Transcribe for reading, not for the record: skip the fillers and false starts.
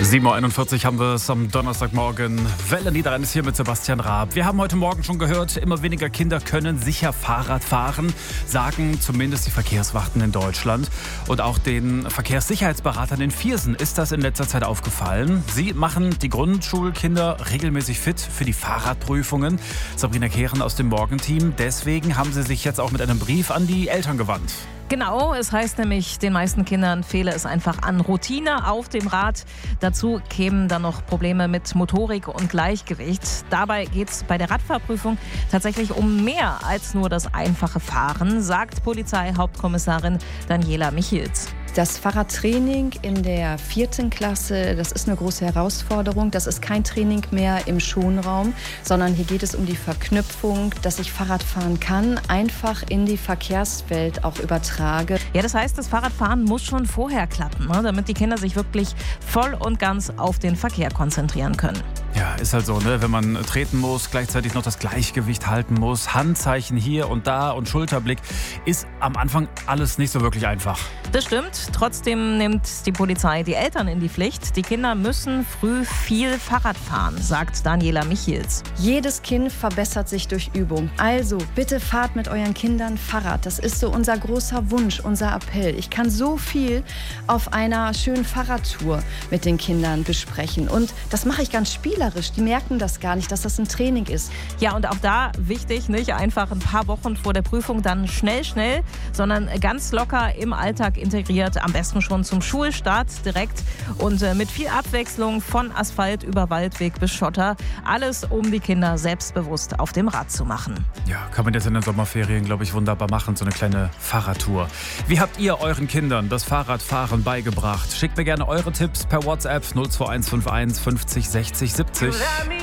7.41 Uhr haben wir es am Donnerstagmorgen. Welle Niederrhein ist hier mit Sebastian Raab. Wir haben heute Morgen schon gehört, immer weniger Kinder können sicher Fahrrad fahren, sagen zumindest die Verkehrswachten in Deutschland. Und auch den Verkehrssicherheitsberatern in Viersen ist das in letzter Zeit aufgefallen. Sie machen die Grundschulkinder regelmäßig fit für die Fahrradprüfungen. Sabrina Kehren aus dem Morgenteam. Deswegen haben sie sich jetzt auch mit einem Brief an die Eltern gewandt. Genau, es heißt nämlich, den meisten Kindern fehle es einfach an Routine auf dem Rad. Dazu kämen dann noch Probleme mit Motorik und Gleichgewicht. Dabei geht es bei der Radfahrprüfung tatsächlich um mehr als nur das einfache Fahren, sagt Polizeihauptkommissarin Daniela Michels. Das Fahrradtraining in der 4. Klasse, das ist eine große Herausforderung. Das ist kein Training mehr im Schonraum, sondern hier geht es um die Verknüpfung, dass ich Fahrrad fahren kann, einfach in die Verkehrswelt auch übertrage. Ja, das heißt, das Fahrradfahren muss schon vorher klappen, ne, damit die Kinder sich wirklich voll und ganz auf den Verkehr konzentrieren können. Ja, ist halt so, ne? Wenn man treten muss, gleichzeitig noch das Gleichgewicht halten muss, Handzeichen hier und da und Schulterblick, ist am Anfang alles nicht so wirklich einfach. Das stimmt. Trotzdem nimmt die Polizei die Eltern in die Pflicht. Die Kinder müssen früh viel Fahrrad fahren, sagt Daniela Michels. Jedes Kind verbessert sich durch Übung. Also bitte fahrt mit euren Kindern Fahrrad. Das ist so unser großer Wunsch, unser Appell. Ich kann so viel auf einer schönen Fahrradtour mit den Kindern besprechen. Und das mache ich ganz spielerisch. Die merken das gar nicht, dass das ein Training ist. Ja, und auch da wichtig, nicht einfach ein paar Wochen vor der Prüfung dann schnell, sondern ganz locker im Alltag integriert. Am besten schon zum Schulstart direkt und mit viel Abwechslung von Asphalt über Waldweg bis Schotter. Alles, um die Kinder selbstbewusst auf dem Rad zu machen. Ja, kann man jetzt in den Sommerferien, glaube ich, wunderbar machen, so eine kleine Fahrradtour. Wie habt ihr euren Kindern das Fahrradfahren beigebracht? Schickt mir gerne eure Tipps per WhatsApp 02151 50 60 70.